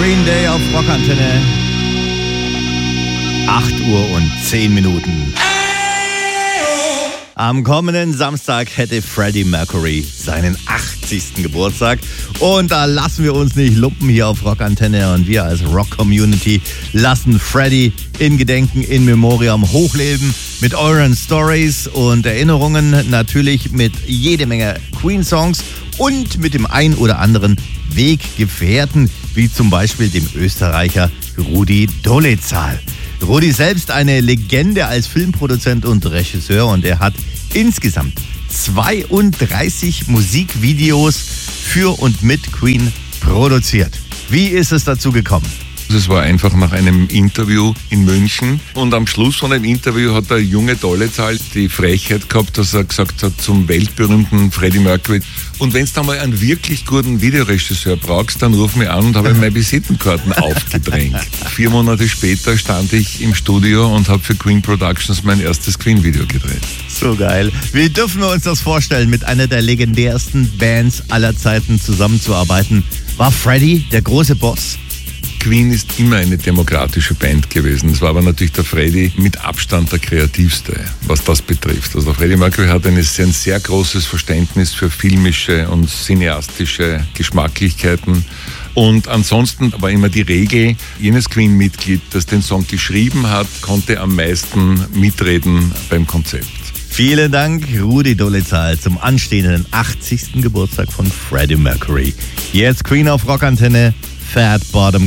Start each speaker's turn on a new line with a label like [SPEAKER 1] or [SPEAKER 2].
[SPEAKER 1] Green Day auf Rockantenne. 8:10 Am kommenden Samstag hätte Freddie Mercury seinen 80. Geburtstag. Und da lassen wir uns nicht lumpen hier auf Rockantenne. Und wir als Rock-Community lassen Freddie in Gedenken, in Memoriam hochleben. Mit euren Stories und Erinnerungen. Natürlich mit jede Menge Queen-Songs. Und mit dem ein oder anderen Weggefährten. Wie zum Beispiel dem Österreicher Rudi Dolezal. Rudi selbst eine Legende als Filmproduzent und Regisseur und er hat insgesamt 32 Musikvideos für und mit Queen produziert. Wie ist es dazu gekommen?
[SPEAKER 2] Es war einfach nach einem Interview in München und am Schluss von dem Interview hat der junge Dolezal die Frechheit gehabt, dass er gesagt hat zum weltberühmten Freddie Mercury: Und wenn du mal einen wirklich guten Videoregisseur brauchst, dann ruf mich an, und habe meine Visitenkarten aufgedrängt. 4 Monate später stand ich im Studio und habe für Queen Productions mein erstes Queen-Video gedreht.
[SPEAKER 1] So geil. Wie dürfen wir uns das vorstellen, mit einer der legendärsten Bands aller Zeiten zusammenzuarbeiten? War Freddie der große Boss?
[SPEAKER 2] Queen ist immer eine demokratische Band gewesen. Es war aber natürlich der Freddie mit Abstand der kreativste, was das betrifft. Also der Freddie Mercury hat ein sehr großes Verständnis für filmische und cineastische Geschmacklichkeiten. Und ansonsten war immer die Regel, jenes Queen-Mitglied, das den Song geschrieben hat, konnte am meisten mitreden beim Konzept.
[SPEAKER 1] Vielen Dank, Rudi Dolezal, zum anstehenden 80. Geburtstag von Freddie Mercury. Jetzt Queen auf Rockantenne, Fat Bottom